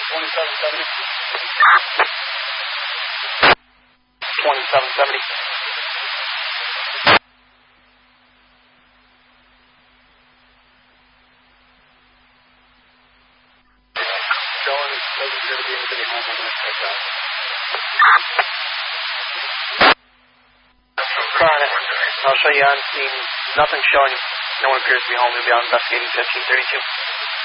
2770. 2770. Going, doesn't appear to be anybody home. I'm going to check that. Car on it. I'll show you on scene. Nothing showing. No one appears to be home. We'll be out investigating 1532.